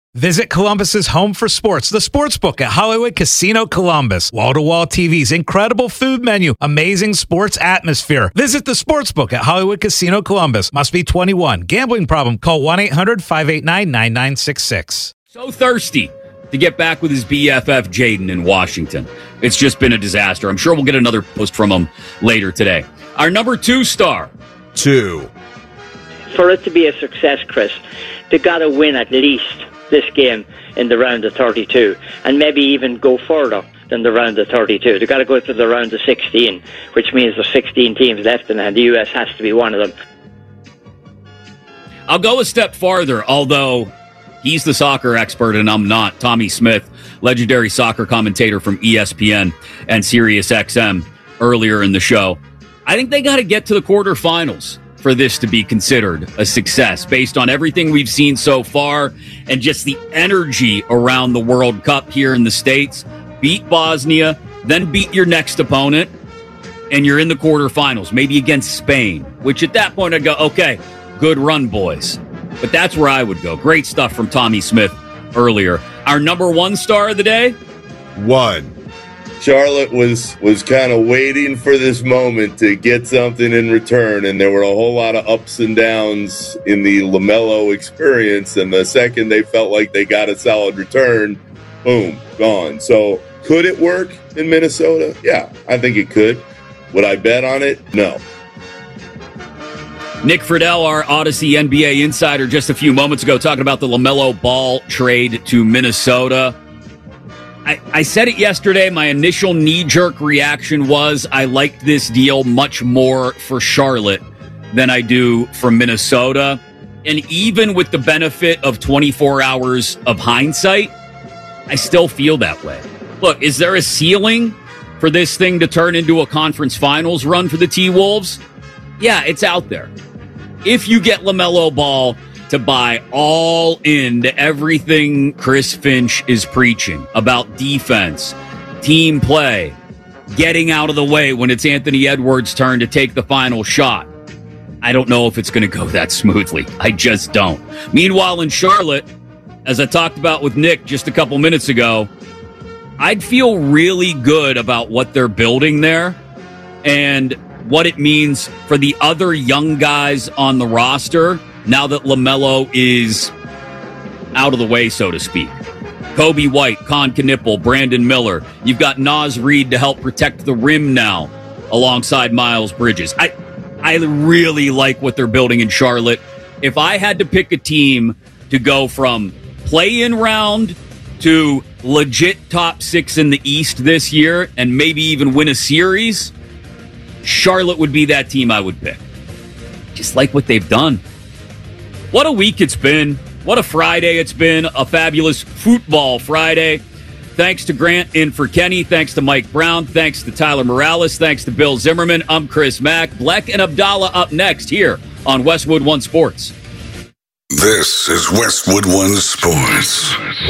Visit Columbus's home for sports, the Sportsbook at Hollywood Casino Columbus. Wall-to-wall TVs, incredible food menu, amazing sports atmosphere. Visit the Sportsbook at Hollywood Casino Columbus. Must be 21. Gambling problem? Call 1-800-589-9966. So thirsty to get back with his BFF Jaden in Washington. It's just been a disaster. I'm sure we'll get another post from him later today. Our number 2 star. 2. For it to be a success, Chris, they got to win at least this game in the round of 32, and maybe even go further than the round of 32. They've got to go to the round of 16, which means there's 16 teams left, and the U.S. has to be one of them. I'll go a step farther, although he's the soccer expert and I'm not. Tommy Smith, legendary soccer commentator from ESPN and SiriusXM earlier in the show. I think they got to get to the quarterfinals for this to be considered a success based on everything we've seen so far and just the energy around the World Cup here in the States. Beat Bosnia, then beat your next opponent, and you're in the quarterfinals, maybe against Spain, which at that point I'd go, okay, good run, boys. But that's where I would go. Great stuff from Tommy Smith earlier. Our number 1 star of the day? 1. Charlotte was kind of waiting for this moment to get something in return, and there were a whole lot of ups and downs in the LaMelo experience, and the second they felt like they got a solid return, boom, gone. So could it work in Minnesota? Yeah, I think it could. Would I bet on it? No. Nick Friedel, our Odyssey NBA insider, just a few moments ago talking about the LaMelo Ball trade to Minnesota. I said it yesterday. My initial knee-jerk reaction was I liked this deal much more for Charlotte than I do for Minnesota. And even with the benefit of 24 hours of hindsight, I still feel that way. Look, is there a ceiling for this thing to turn into a conference finals run for the T-Wolves? Yeah, it's out there. If you get LaMelo Ball to buy all into everything Chris Finch is preaching about defense, team play, getting out of the way when it's Anthony Edwards' turn to take the final shot. I don't know if it's going to go that smoothly. I just don't. Meanwhile, in Charlotte, as I talked about with Nick just a couple minutes ago, I'd feel really good about what they're building there and what it means for the other young guys on the roster now that LaMelo is out of the way, so to speak. Kobe White, Con Knipple, Brandon Miller. You've got Naz Reid to help protect the rim now alongside Miles Bridges. I really like what they're building in Charlotte. If I had to pick a team to go from play-in round to legit top 6 in the East this year and maybe even win a series, Charlotte would be that team I would pick. Just like what they've done. What a week it's been. What a Friday it's been. A fabulous football Friday. Thanks to Grant in for Kenny. Thanks to Mike Brown. Thanks to Tyler Morales. Thanks to Bill Zimmerman. I'm Chris Mack. Bleck and Abdallah up next here on Westwood One Sports. This is Westwood One Sports.